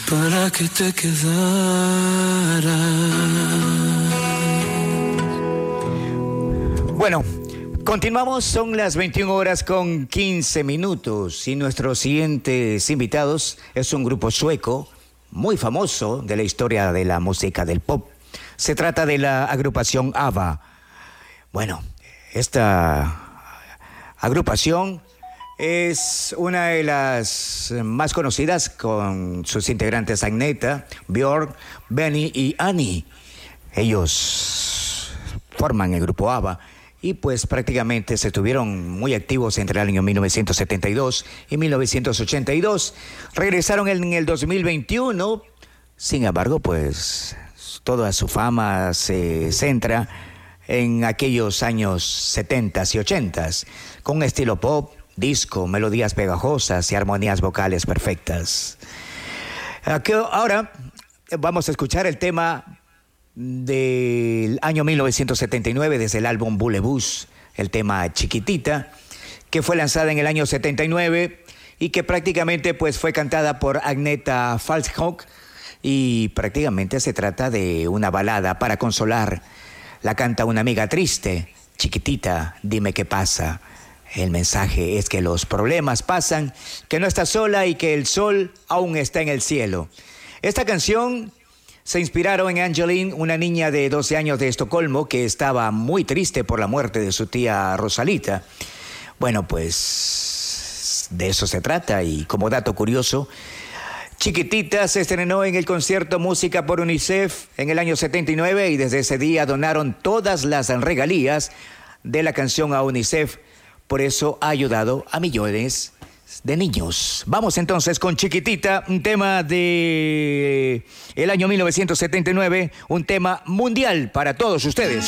para que te quedaras. Bueno, continuamos, son las 21 horas con 15 minutos y nuestros siguientes invitados es un grupo sueco muy famoso de la historia de la música del pop. Se trata de la agrupación ABBA. Bueno, esta agrupación es una de las más conocidas con sus integrantes Agneta, Björk, Benny y Annie. Ellos forman el grupo ABBA y pues prácticamente se estuvieron muy activos entre el año 1972 y 1982. Regresaron en el 2021, sin embargo pues toda su fama se centra en aquellos años 70s y 80s, con un estilo pop, disco, melodías pegajosas y armonías vocales perfectas. Ahora vamos a escuchar el tema del año 1979 desde el álbum Boulez, el tema Chiquitita, que fue lanzada en el año 79 y que prácticamente pues fue cantada por Agneta Falskog y prácticamente se trata de una balada para consolar. La canta una amiga triste: chiquitita, dime qué pasa. El mensaje es que los problemas pasan, que no estás sola y que el sol aún está en el cielo. Esta canción se inspiraron en Angeline, una niña de 12 años de Estocolmo que estaba muy triste por la muerte de su tía Rosalita. Bueno, pues de eso se trata y como dato curioso, Chiquitita se estrenó en el concierto Música por UNICEF en el año 79 y desde ese día donaron todas las regalías de la canción a UNICEF. Por eso ha ayudado a millones de niños. Vamos entonces con Chiquitita, un tema de el año 1979, un tema mundial para todos ustedes.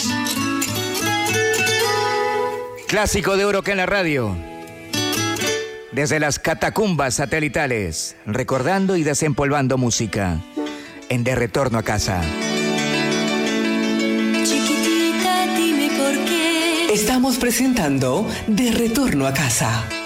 Clásico de oro que en la radio. Desde las catacumbas satelitales, recordando y desempolvando música. En De Retorno a Casa. Chiquitita, dime por qué. Estamos presentando De Retorno a Casa.